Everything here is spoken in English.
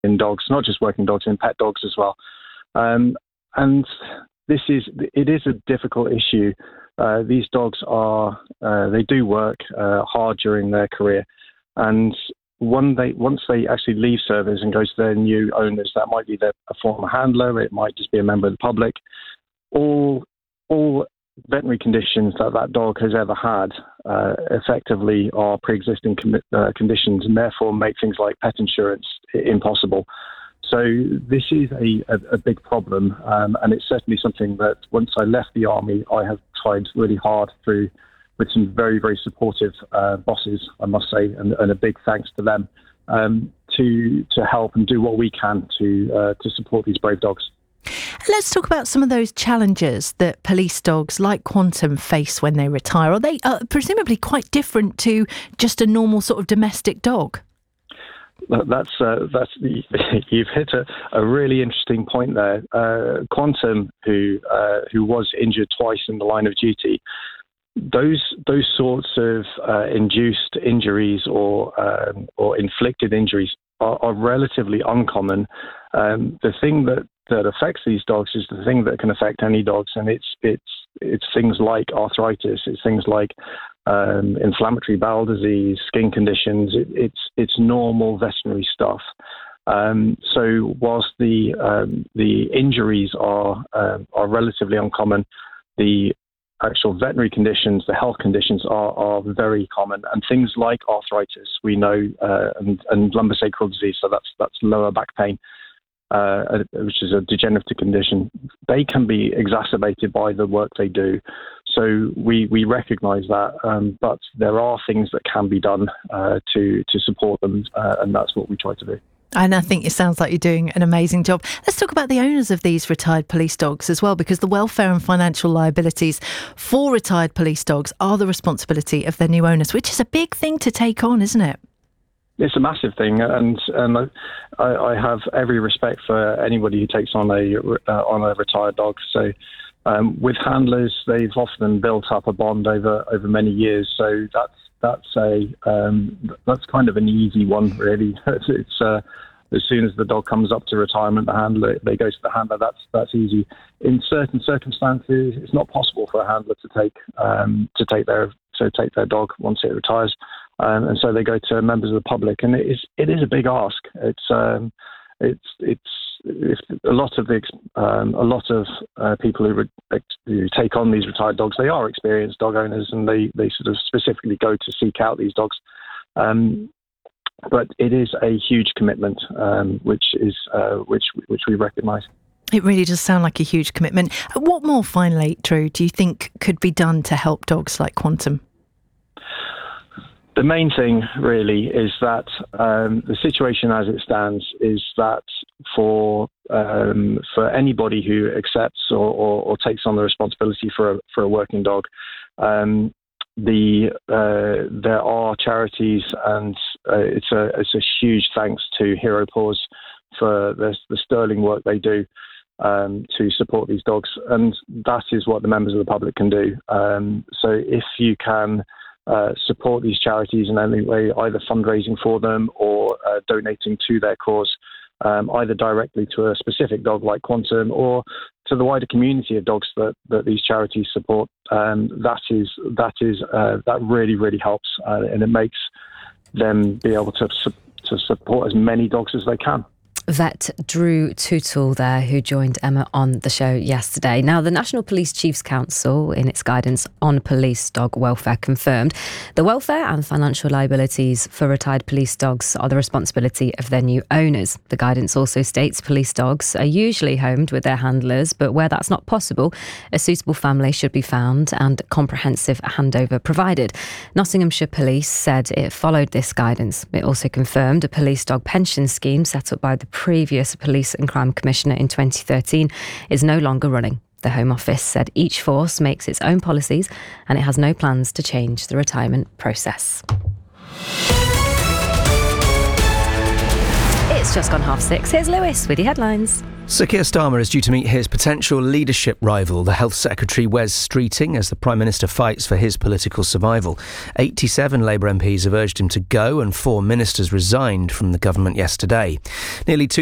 in dogs, not just working dogs, in pet dogs as well. And it is a difficult issue. These dogs they do work hard during their career, and once they actually leave service and go to their new owners, that might be a former handler, it might just be a member of the public. All veterinary conditions that dog has ever had effectively are pre-existing conditions, and therefore make things like pet insurance impossible. So this is a big problem, and it's certainly something that once I left the army, I have tried really hard with some very, very supportive bosses, I must say, and a big thanks to them, to help and do what we can to support these brave dogs. Let's talk about some of those challenges that police dogs like Quantum face when they retire. Are they presumably quite different to just a normal sort of domestic dog? That's you've hit a really interesting point there. Quantum, who was injured twice in the line of duty, those sorts of induced injuries or inflicted injuries are relatively uncommon. The thing that affects these dogs is the thing that can affect any dogs, and it's things like arthritis, it's things like inflammatory bowel disease, skin conditions. It's normal veterinary stuff. So whilst the injuries are relatively uncommon, the actual veterinary conditions, the health conditions are very common, and things like arthritis, we know, and lumbosacral disease, so that's lower back pain, which is a degenerative condition, they can be exacerbated by the work they do. So we recognise that, but there are things that can be done to support them, and that's what we try to do. And I think it sounds like you're doing an amazing job. Let's talk about the owners of these retired police dogs as well, because the welfare and financial liabilities for retired police dogs are the responsibility of their new owners, which is a big thing to take on, isn't it? It's a massive thing, and I have every respect for anybody who takes on a retired dog. So with handlers, they've often built up a bond over many years. So that's kind of an easy one, really. It's as soon as the dog comes up to retirement, they go to the handler. That's easy. In certain circumstances, it's not possible for a handler to take their dog once it retires. And so they go to members of the public, and it is a big ask. It's a lot of people who take on these retired dogs, they are experienced dog owners, and they sort of specifically go to seek out these dogs. But it is a huge commitment, which we recognise. It really does sound like a huge commitment. What more, finally, Drew, do you think could be done to help dogs like Quantum? The main thing really is that the situation as it stands is that for anybody who accepts or takes on the responsibility for a working dog, there are charities, and it's a huge thanks to Hero Paws for the sterling work they do to support these dogs, and that is what the members of the public can do. So if you can support these charities in any way, either fundraising for them or donating to their cause, either directly to a specific dog like Quantum or to the wider community of dogs that these charities support, that really, really helps, and it makes them be able to support as many dogs as they can. Vet Drew Tootle there, who joined Emma on the show yesterday. Now, the National Police Chiefs Council, in its guidance on police dog welfare, confirmed the welfare and financial liabilities for retired police dogs are the responsibility of their new owners. The guidance also states police dogs are usually homed with their handlers, but where that's not possible, a suitable family should be found and comprehensive handover provided. Nottinghamshire Police said it followed this guidance. It also confirmed a police dog pension scheme set up by the previous Police and Crime Commissioner in 2013 is no longer running. The Home Office said each force makes its own policies and it has no plans to change the retirement process. It's just gone 6:30. Here's Lewis with your headlines. Sir Keir Starmer is due to meet his potential leadership rival, the Health Secretary Wes Streeting, as the Prime Minister fights for his political survival. 87 Labour MPs have urged him to go and 4 ministers resigned from the government yesterday. Nearly